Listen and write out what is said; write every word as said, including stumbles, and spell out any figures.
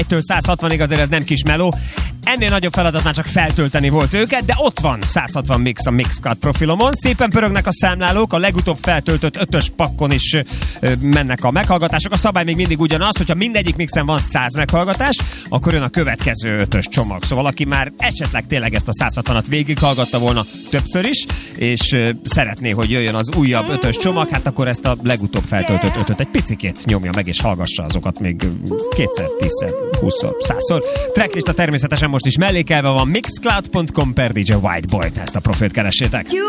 egytől száz hatvanig azért ez nem kis meló. Ennél nagyobb feladatnál csak feltölteni volt őket, de ott van száz hatvan mix a Mixcloud profilomon. Szépen pörögnek a számlálók, a legutóbb feltöltött ötös pakkon is ö, mennek a meghallgatások. A szabály még mindig ugyanaz, hogyha mindegyik mixen van száz meghallgatás, akkor jön a következő ötös csomag. Szóval aki már esetleg tényleg ezt a száz hatvanat végighallgatta volna többször is, és ö, szeretné, hogy jöjjön az újabb ötös csomag, hát akkor ezt a legutóbb feltöltött ötöt egy picikét nyomja meg, és hallgassa azokat még kétszer, tízszer, húszszor, százszor. Tracklista természetesen most is mellékelve van, mixcloud pont com per dé jé Whiteboy. Ezt a profilt keressétek.